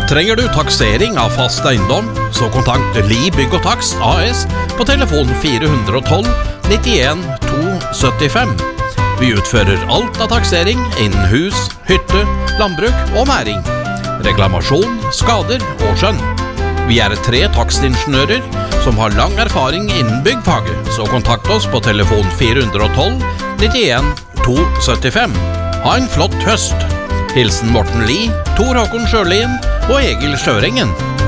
Trenger du taksering av fast eiendom, så kontakt Li Bygg og Takst AS på telefon 412 91 275. Vi utfører alt av taksering innen hus, hytte, landbruk og næring. Reklamasjon, skader og skjønn. Vi er 3 takstingeniører som har lang erfaring innen byggfaget, så kontakt oss på telefon 412 91 275. Ha en flott høst! Hilsen Morten Li, Tor Håkon Sjølien og Egil Sjørengen.